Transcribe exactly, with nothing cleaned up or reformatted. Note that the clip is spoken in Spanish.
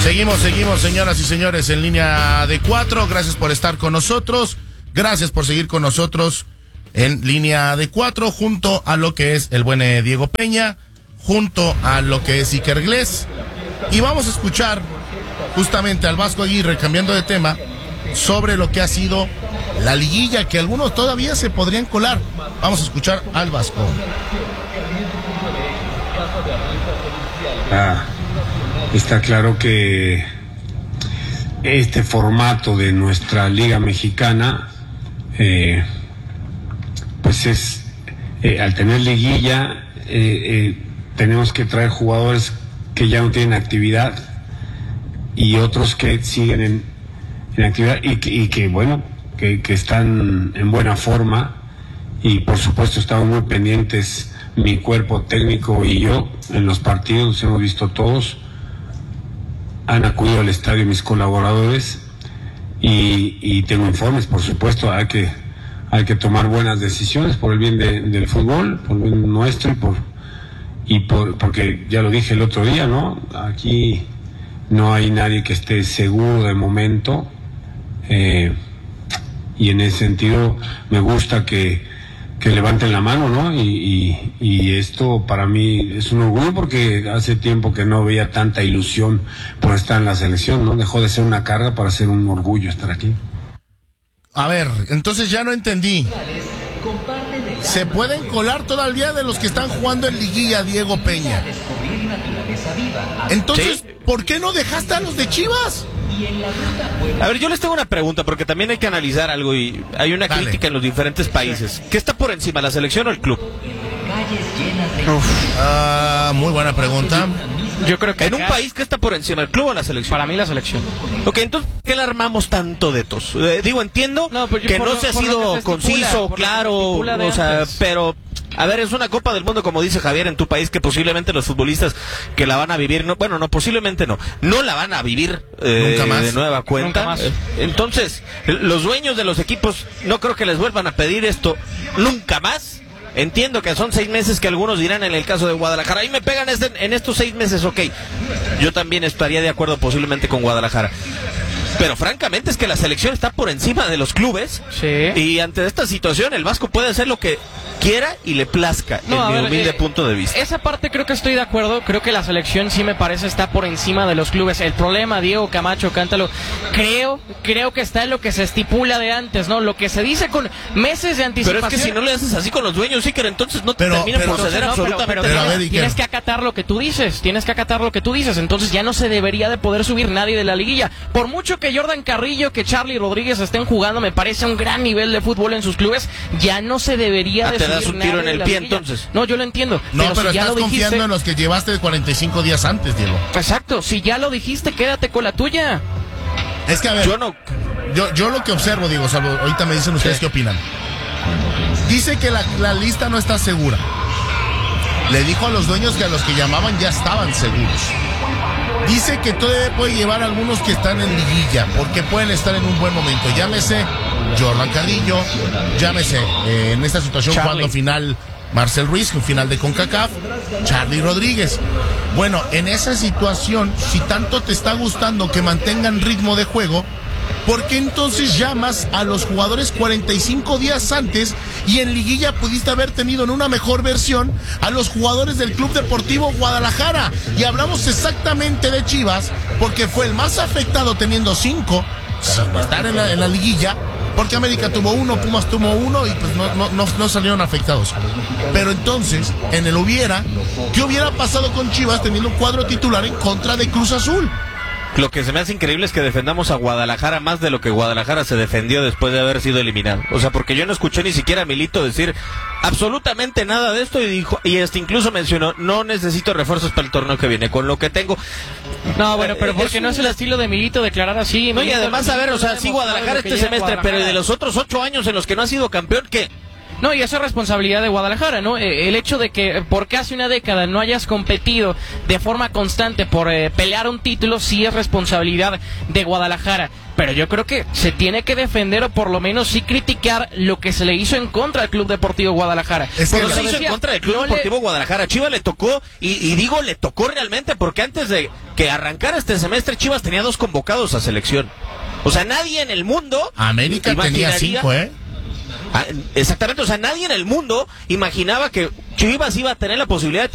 Seguimos, seguimos, señoras y señores, en línea de cuatro. Gracias por estar con nosotros. Gracias por seguir con nosotros en línea de cuatro, junto a lo que es el buen Diego Peña, junto a lo que es Iker Gles. Y vamos a escuchar justamente al Vasco Aguirre, cambiando de tema, sobre lo que ha sido la liguilla, que algunos todavía se podrían colar. Vamos a escuchar al Vasco. Ah, está claro que este formato de nuestra Liga Mexicana, eh, pues es, eh, al tener liguilla, eh, eh, tenemos que traer jugadores que ya no tienen actividad y otros que siguen en, en actividad y que, y que bueno, que, que están en buena forma, y por supuesto estamos muy pendientes, mi cuerpo técnico y yo, en los partidos. Hemos visto todos, han acudido al estadio mis colaboradores, y, y tengo informes, por supuesto. Hay que, hay que tomar buenas decisiones por el bien de, del fútbol, por el bien nuestro, y por, y por, porque ya lo dije el otro día, ¿no? Aquí no hay nadie que esté seguro de momento, eh, y en ese sentido me gusta que que levanten la mano, ¿no? Y, y, y esto para mí es un orgullo, porque hace tiempo que no veía tanta ilusión por estar en la selección, ¿no? Dejó de ser una carga para ser un orgullo estar aquí. A ver, entonces ya no entendí. ¿Se pueden colar todavía de los que están jugando en liguilla, Diego Peña? Entonces, ¿sí? ¿Por qué no dejaste a los de Chivas? A ver, yo les tengo una pregunta, porque también hay que analizar algo, y hay una Dale. crítica en los diferentes países. ¿Qué está por encima, la selección o el club? Uh, muy buena pregunta. Yo creo que en un país, ¿qué está por encima, el club o la selección? Para mí la selección. Ok, entonces, ¿qué le armamos tanto de tos? Eh, digo, entiendo no, pues que no lo, se ha sido se conciso, claro, o sea, antes. Pero... A ver, es una Copa del Mundo, como dice Javier, en tu país, que posiblemente los futbolistas que la van a vivir, no, bueno, no, posiblemente no, no la van a vivir eh, Nunca más. de nueva cuenta. Nunca más. Entonces, los dueños de los equipos no creo que les vuelvan a pedir esto nunca más. Entiendo que son seis meses, que algunos dirán en el caso de Guadalajara, ahí me pegan este, en estos seis meses, ok. Yo también estaría de acuerdo posiblemente con Guadalajara. Pero francamente es que la selección está por encima de los clubes. Sí. Y ante esta situación el Vasco puede hacer lo que quiera y le plazca, no, en mi ver, humilde eh, punto de vista. Esa parte creo que estoy de acuerdo. Creo que la selección sí me parece está por encima de los clubes. El problema, Diego Camacho, cántalo, creo, creo que está en lo que se estipula de antes, ¿no? Lo que se dice con meses de anticipación. Pero es que si no le haces así con los dueños, sí, que entonces no te pero, termina por ceder no, absolutamente. Pero, pero, pero, pero tienes, tienes que acatar lo que tú dices, tienes que acatar lo que tú dices. Entonces ya no se debería de poder subir nadie de la liguilla. Por mucho que Jordan Carrillo, que Charlie Rodríguez estén jugando, me parece un gran nivel de fútbol en sus clubes, ya no se debería ah, de te das un tiro en el pie, entonces. No, yo lo entiendo. No, pero, pero si estás ya lo confiando dijiste... en los que llevaste cuarenta y cinco días antes, Diego. Exacto, si ya lo dijiste, quédate con la tuya. Es que a ver, yo no, yo, yo lo que observo, Diego, salvo, ahorita me dicen ustedes sí. qué opinan. Dice que la, la lista no está segura. Le dijo a los dueños que a los que llamaban ya estaban seguros. Dice que todavía puede llevar a algunos que están en liguilla, porque pueden estar en un buen momento. Llámese Jordan Carrillo, llámese eh, en esta situación Charlie. Cuando final Marcel Ruiz, un final de CONCACAF, Charlie Rodríguez. Bueno, en esa situación, si tanto te está gustando que mantengan ritmo de juego, ¿por qué entonces llamas a los jugadores cuarenta y cinco días antes y en liguilla pudiste haber tenido en una mejor versión a los jugadores del Club Deportivo Guadalajara? Y hablamos exactamente de Chivas, porque fue el más afectado teniendo cinco, sin estar en la, en la liguilla, porque América tuvo uno, Pumas tuvo uno y pues no, no, no, no salieron afectados. Pero entonces, en el hubiera, ¿qué hubiera pasado con Chivas teniendo un cuadro titular en contra de Cruz Azul? Lo que se me hace increíble es que defendamos a Guadalajara más de lo que Guadalajara se defendió después de haber sido eliminado. O sea, porque yo no escuché ni siquiera a Milito decir absolutamente nada de esto, y dijo, y este incluso mencionó, no necesito refuerzos para el torneo que viene, con lo que tengo. No, bueno, pero porque no es el estilo de Milito declarar así. No, y además, a ver, o sea, sí Guadalajara este semestre, pero de los otros ocho años en los que no ha sido campeón, ¿qué? No, y eso es responsabilidad de Guadalajara, ¿no? Eh, el hecho de que por casi una década no hayas competido de forma constante por eh, pelear un título, sí es responsabilidad de Guadalajara. Pero yo creo que se tiene que defender o por lo menos sí criticar lo que se le hizo en contra al Club Deportivo Guadalajara. Es que Pero se hizo decía, en contra del Club no Deportivo le... Guadalajara. Chivas le tocó, y, y digo le tocó realmente, porque antes de que arrancara este semestre, Chivas tenía dos convocados a selección. O sea, nadie en el mundo... América tenía cinco, ¿eh? Exactamente, o sea, nadie en el mundo imaginaba que Chivas iba a tener la posibilidad de